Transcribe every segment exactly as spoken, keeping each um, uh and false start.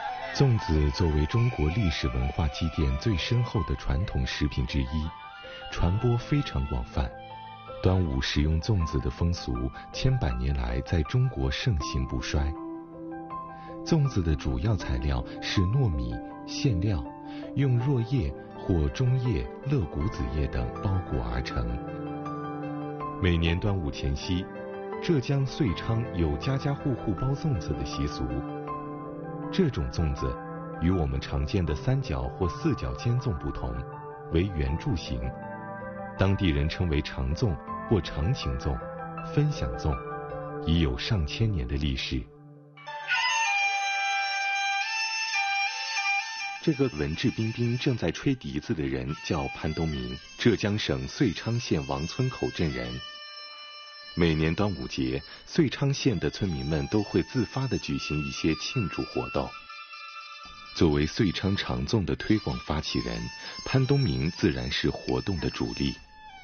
粽子作为中国历史文化积淀最深厚的传统食品之一，传播非常广泛。端午食用粽子的风俗，千百年来在中国盛行不衰。粽子的主要材料是糯米、馅料，用箬叶或中叶、肋骨子叶等包裹而成。每年端午前夕，浙江遂昌有家家户户包粽子的习俗。这种粽子与我们常见的三角或四角尖粽不同，为圆柱形，当地人称为长粽或长情粽、分享粽，已有上千年的历史。这个文质彬彬正在吹笛子的人叫潘东明，浙江省遂昌县王村口镇人。每年端午节，遂昌县的村民们都会自发地举行一些庆祝活动。作为遂昌长粽的推广发起人，潘东明自然是活动的主力。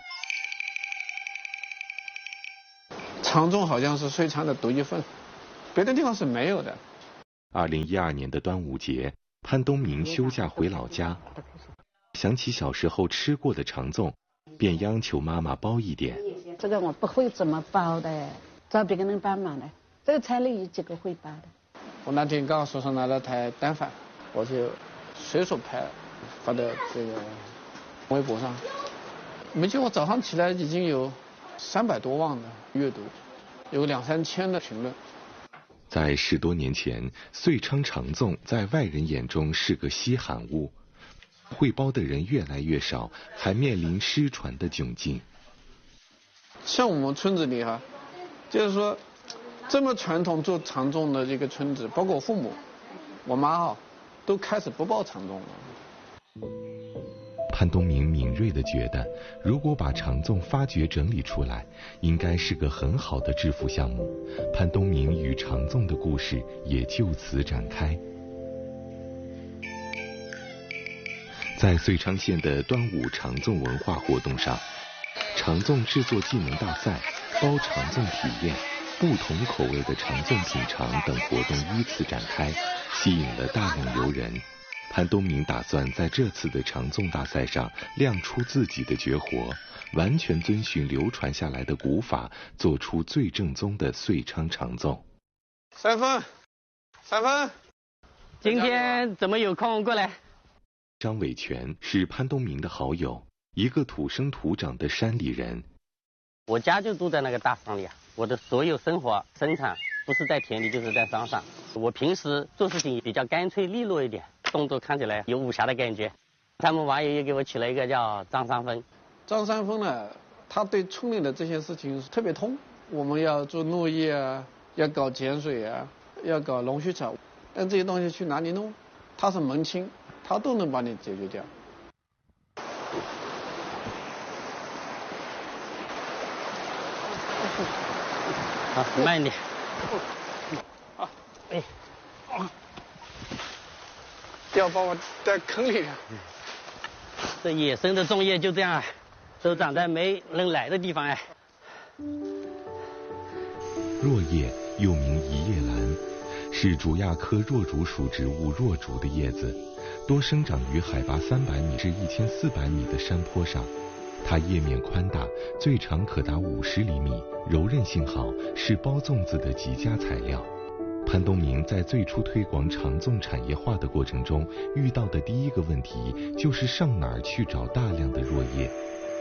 长粽好像是遂昌的独一份，别的地方是没有的。 二零一二年的端午节，潘东明休假回老家，想起小时候吃过的长粽，便央求妈妈包一点。 这个我不会怎么包的，找别个人帮忙的。这个菜里有几个会包的。 我那天刚好手上拿了台单反，我就随手拍，发到这个微博上。没结果早上起来已经有三百多万的阅读，有两三千的评论。 在十多年前，遂昌长粽在外人眼中是个稀罕物，会包的人越来越少，还面临失传的窘境。 像我们村子里哈、啊，就是说这么传统做长粽的这个村子，包括我父母、我妈哈、啊，都开始不包长粽了。 潘东明敏锐地觉得，如果把长粽发掘整理出来，应该是个很好的致富项目。潘东明与长粽的故事也就此展开。在遂昌县的端午长粽文化活动上，长粽制作技能大赛、包长粽体验、不同口味的长粽品尝等活动依次展开，吸引了大量游人。潘东明打算在这次的长粽大赛上亮出自己的绝活，完全遵循流传下来的古法，做出最正宗的遂昌长粽。 三分，三分。 今天怎么有空过来？ 张伟全是潘东明的好友，一个土生土长的山里人。 我家就住在那个大山里啊，我的所有生活生产不是在田里就是在山上。我平时做事情比较干脆利落一点，动作看起来有武侠的感觉。他们网友也给我起了一个叫张三丰。 张三丰呢，他对村里的这些事情特别通。我们要做落叶啊，要搞碱水啊，要搞龙须草，但这些东西去哪里弄？他是门清，他都能帮你解决掉。 好，慢一点。 啊，哎，啊，要把我带坑里了。 这野生的粽叶就这样啊，都长在没人来的地方哎。 箬叶又名一叶兰，是竹亚科箬竹属植物箬竹的叶子，多生长于海拔三百米至一千四百米的山坡上。它叶面宽大，最长可达五十厘米，柔韧性好，是包粽子的极佳材料。潘东明在最初推广长粽产业化的过程中，遇到的第一个问题就是上哪儿去找大量的箬叶。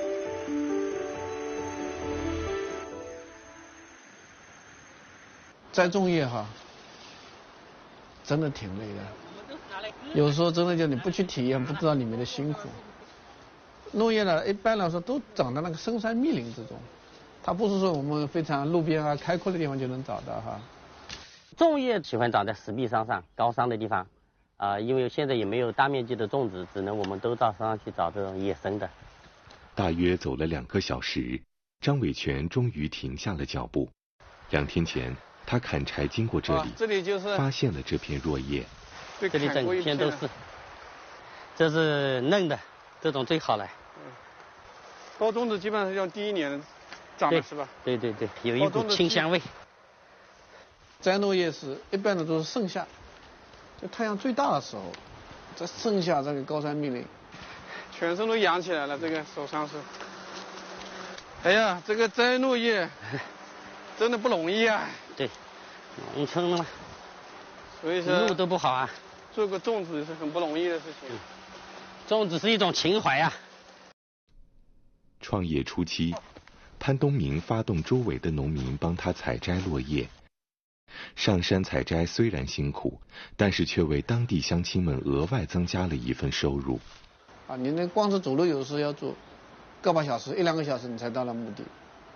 摘粽叶哈，真的挺累的，有时候真的就你不去体验，不知道里面的辛苦。落叶呢，一般来说都长在那个深山密林之中，它不是说我们非常路边啊开阔的地方就能找到哈。 粽叶喜欢长在石壁山上、高山的地方，啊、呃，因为现在也没有大面积的种植，只能我们都到山上去找这种野生的。 大约走了两个小时，张伟全终于停下了脚步。两天前，他砍柴经过这里， 啊、这里就是发现了这片箬叶。 这里整片都是，这是嫩的，这种最好了。 包粽子基本上要第一年长的是吧？ 对对对，有一股清香味。 摘落叶是一般的都是盛夏， 就太阳最大的时候，这盛夏这个高山密林， 全身都痒起来了，这个手上是。哎呀，这个摘落叶真的不容易啊。 对，农村嘛， 所以说路都不好啊。 做个粽子是很不容易的事情。嗯、 粽子是一种情怀啊。 创业初期，潘东明发动周围的农民帮他采摘落叶。上山采摘虽然辛苦，但是却为当地乡亲们额外增加了一份收入。 啊，你那光是走路有时候要走个把小时、一两个小时，你才到了目的。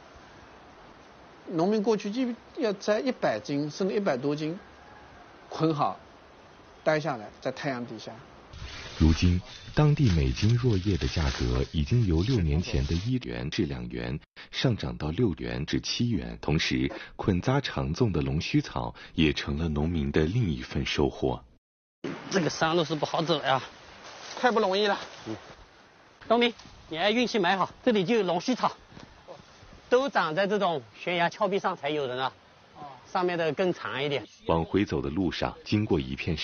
农民过去就要摘一百斤甚至一百多斤，捆好，待下来在太阳底下。 如今，当地每斤箬叶的价格已经由六年前的一元至两元上涨到六元至七元。同时，捆扎长粽的龙须草也成了农民的另一份收获。 这个山路是不好走呀， 太不容易了。 嗯，东明，你按运气买好，这里就有龙须草，都长在这种悬崖峭壁上才有的呢。上面的更长一点。 往回走的路上，经过一片